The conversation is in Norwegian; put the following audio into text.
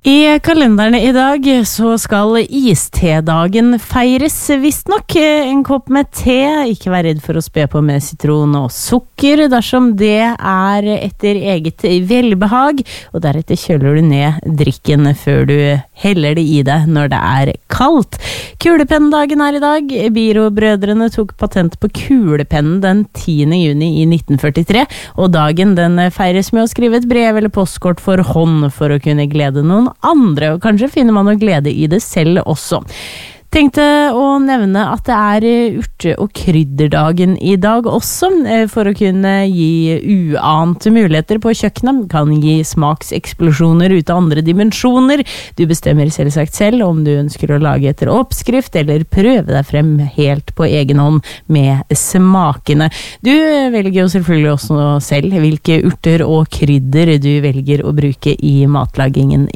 I kalenderne I dag så skal iste-dagen feires visst nok. En kopp med te, ikke vær redd for å spe på med sitron og sukker dersom det etter eget velbehag, og deretter kjøler du ned drikken før du heller det I deg når det kaldt. Kulepenndagen I dag. Biro-brødrene tok patent på kulepennen den 10. juni I 1943, og dagen den feires med å skrive et brev eller postkort for hånd for å kunne glede noen andre, og kanskje finner man noe glede I det selv også. Tenkte å nevne at det urte- og krydderdagen I dag også, for å kunne gi uante muligheter på kjøkkenet, kan gi smakseksplosjoner ut av andre dimensjoner. Du bestemmer selvsagt selv om du ønsker å lage etter oppskrift, eller prøve deg frem helt på egen hånd med smakene. Du velger jo selvfølgelig også selv hvilke urter og krydder du velger å bruke I matlagingen